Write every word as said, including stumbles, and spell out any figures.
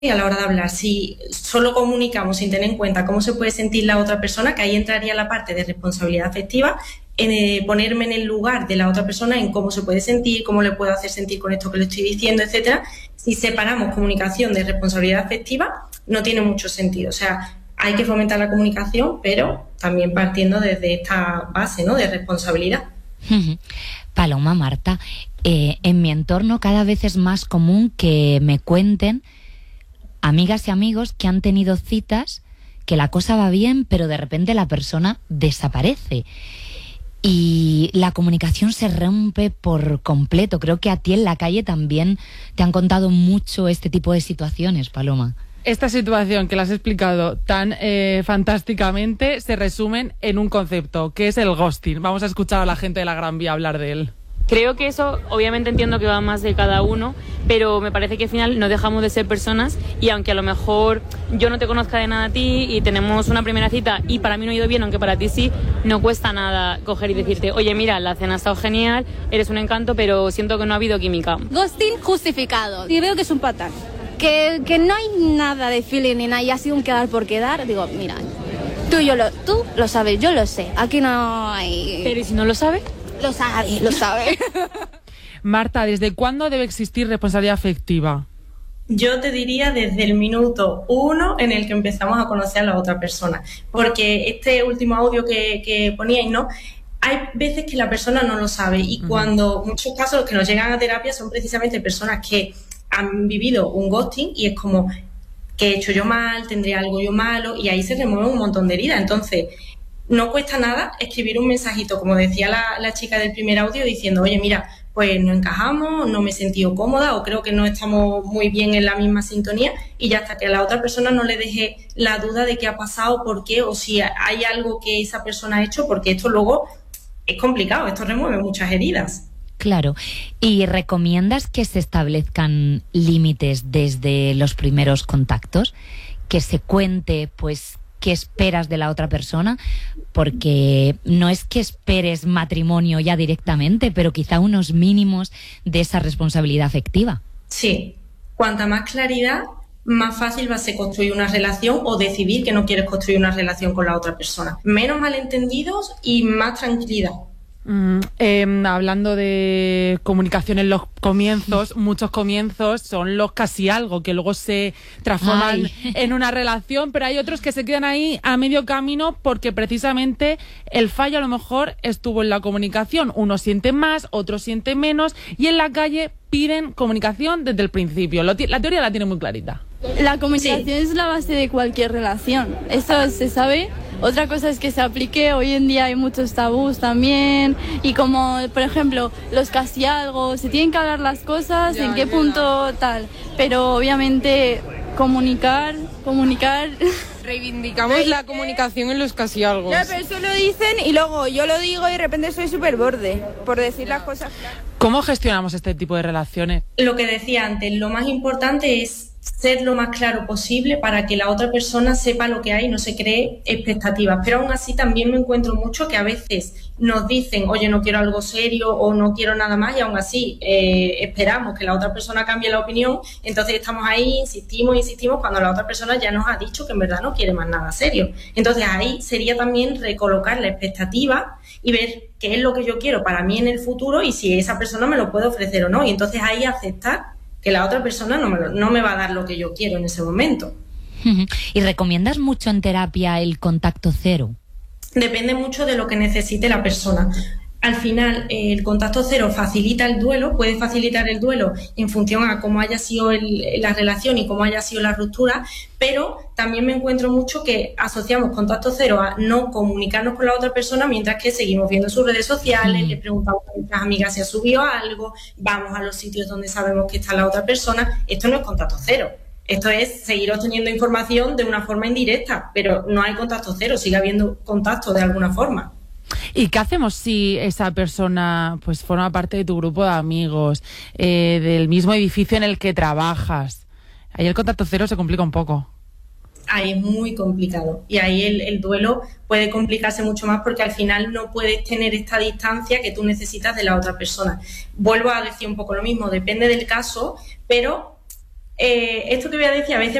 a la hora de hablar, si solo comunicamos sin tener en cuenta cómo se puede sentir la otra persona, que ahí entraría la parte de responsabilidad afectiva, en eh, ponerme en el lugar de la otra persona, en cómo se puede sentir, cómo le puedo hacer sentir con esto que le estoy diciendo, etcétera. Si separamos comunicación de responsabilidad afectiva, no tiene mucho sentido. O sea, hay que fomentar la comunicación, pero también partiendo desde esta base, ¿no?, de responsabilidad. Paloma, Marta, eh, en mi entorno cada vez es más común que me cuenten amigas y amigos que han tenido citas, que la cosa va bien, pero de repente la persona desaparece y la comunicación se rompe por completo. Creo que a ti en la calle también te han contado mucho este tipo de situaciones, Paloma. Esta situación que la has explicado tan eh, fantásticamente se resumen en un concepto, que es el ghosting. Vamos a escuchar a la gente de la Gran Vía hablar de él. Creo que eso, obviamente entiendo que va más de cada uno, pero me parece que al final no dejamos de ser personas y aunque a lo mejor yo no te conozca de nada a ti y tenemos una primera cita y para mí no ha ido bien, aunque para ti sí, no cuesta nada coger y decirte, oye, mira, la cena ha estado genial, eres un encanto, pero siento que no ha habido química. Ghosting justificado. Y veo que es un patán. Que, que no hay nada de feeling ni nada y ha sido un quedar por quedar. Digo, mira, tú, yo lo, tú lo sabes, yo lo sé. Aquí no hay... Pero ¿y si no lo sabe? Lo sabe, lo sabe. Marta, ¿desde cuándo debe existir responsabilidad afectiva? Yo te diría desde el minuto uno en el que empezamos a conocer a la otra persona. Porque este último audio que, que poníais, ¿no?, hay veces que la persona no lo sabe y uh-huh. cuando muchos casos los que nos llegan a terapia son precisamente personas que han vivido un ghosting y es como, ¿qué he hecho yo mal? ¿Tendré algo yo malo? Y ahí se remueven un montón de heridas. Entonces, no cuesta nada escribir un mensajito, como decía la, la chica del primer audio, diciendo, oye, mira, pues no encajamos, no me he sentido cómoda o creo que no estamos muy bien en la misma sintonía y ya hasta que a la otra persona no le deje la duda de qué ha pasado, por qué o si hay algo que esa persona ha hecho, porque esto luego es complicado, esto remueve muchas heridas. Claro. ¿Y recomiendas que se establezcan límites desde los primeros contactos? Que se cuente, pues, qué esperas de la otra persona, porque no es que esperes matrimonio ya directamente, pero quizá unos mínimos de esa responsabilidad afectiva. Sí, cuanta más claridad, más fácil va a ser construir una relación o decidir que no quieres construir una relación con la otra persona. Menos malentendidos y más tranquilidad. Mm, eh, hablando de comunicación en los comienzos, muchos comienzos son los casi algo que luego se transforman Ay. en una relación, pero hay otros que se quedan ahí a medio camino porque precisamente el fallo a lo mejor estuvo en la comunicación. Unos sienten más, otros sienten menos y en la calle piden comunicación desde el principio. Lo, la teoría la tiene muy clarita. La comunicación sí. es la base de cualquier relación, eso se sabe. Otra cosa es que se aplique, hoy en día hay muchos tabús también y como, por ejemplo, los casi algo, se tienen que hablar las cosas, ya, en qué punto tal, pero obviamente comunicar, comunicar... Reivindicamos la comunicación en los casi algo. Ya, pero eso lo dicen y luego yo lo digo y de repente soy súper borde, por decir las cosas claras. ¿Cómo gestionamos este tipo de relaciones? Lo que decía antes, lo más importante es ser lo más claro posible para que la otra persona sepa lo que hay y no se cree expectativas. Pero aún así también me encuentro mucho que a veces nos dicen, oye, no quiero algo serio o no quiero nada más y aún así eh, esperamos que la otra persona cambie la opinión, entonces estamos ahí, insistimos, insistimos cuando la otra persona ya nos ha dicho que en verdad no quiere más nada serio. Entonces ahí sería también recolocar la expectativa y ver qué es lo que yo quiero para mí en el futuro y si esa persona me lo puede ofrecer o no. Y entonces ahí aceptar que la otra persona no me, lo, no me va a dar lo que yo quiero en ese momento. ¿Y recomiendas mucho en terapia el contacto cero? Depende mucho de lo que necesite la persona. Al final, eh, el contacto cero facilita el duelo, puede facilitar el duelo en función a cómo haya sido el, la relación y cómo haya sido la ruptura, pero también me encuentro mucho que asociamos contacto cero a no comunicarnos con la otra persona mientras que seguimos viendo sus redes sociales, mm. le preguntamos a nuestras amigas si ha subido algo, vamos a los sitios donde sabemos que está la otra persona. Esto no es contacto cero. Esto es seguir obteniendo información de una forma indirecta, pero no hay contacto cero, sigue habiendo contacto de alguna forma. ¿Y qué hacemos si esa persona pues forma parte de tu grupo de amigos, eh, del mismo edificio en el que trabajas? Ahí el contacto cero se complica un poco. Ahí es muy complicado y ahí el, el duelo puede complicarse mucho más porque al final no puedes tener esta distancia que tú necesitas de la otra persona. Vuelvo a decir un poco lo mismo, depende del caso, pero eh, esto que voy a decir a veces